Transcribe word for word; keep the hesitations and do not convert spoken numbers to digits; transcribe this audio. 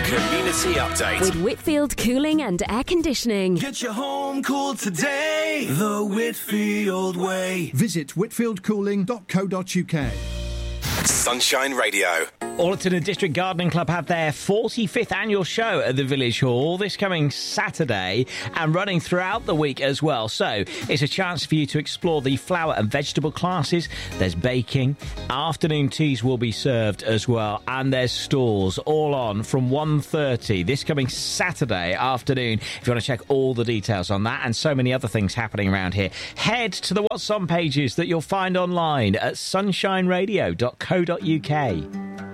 Community Update. With Whitfield Cooling and Air Conditioning. Get your home cooled today the Whitfield way. Visit whitfield cooling dot co dot uk. Sunshine Radio. Allerton and District Gardening Club have their forty-fifth annual show at the Village Hall this coming Saturday and running throughout the week as well. So it's a chance for you to explore the flower and vegetable classes. There's baking, afternoon teas will be served as well, and there's stalls all on from one thirty this coming Saturday afternoon. If you want to check all the details on that and so many other things happening around here, head to the What's On pages that you'll find online at sunshine radio dot co dot uk.